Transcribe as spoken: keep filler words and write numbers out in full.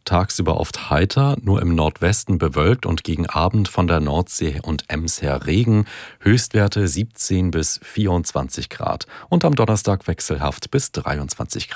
tagsüber oft heiter, nur im Nordwesten bewölkt und gegen Abend von der Nordsee und Ems her Regen. Höchstwerte siebzehn bis vierundzwanzig Grad und am Donnerstag wechselhaft bis dreiundzwanzig Grad.